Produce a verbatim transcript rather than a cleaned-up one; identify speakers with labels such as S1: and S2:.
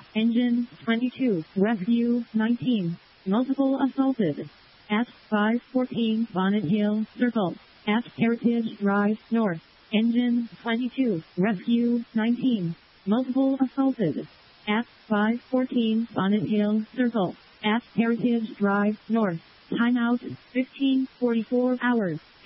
S1: Engine twenty-two. Rescue nineteen. Multiple assaulted. At five fourteen Bonnet Hill Circle. At Heritage Drive North. Engine twenty-two. Rescue nineteen. Multiple assaulted. At five fourteen Bonnet Hill Circle. At Heritage Drive North. Timeout fifteen forty-four hours.